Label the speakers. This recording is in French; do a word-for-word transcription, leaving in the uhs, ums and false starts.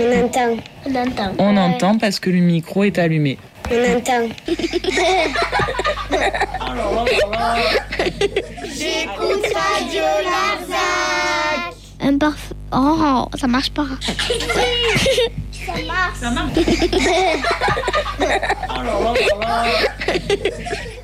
Speaker 1: On entend.
Speaker 2: On entend.
Speaker 3: On
Speaker 2: Ouais.
Speaker 3: entend parce que le micro est allumé.
Speaker 1: On entend.
Speaker 4: J'écoute Radio Larzac.
Speaker 2: Un parfum. Oh, ça marche pas.
Speaker 4: Ça marche.
Speaker 3: Ça marche.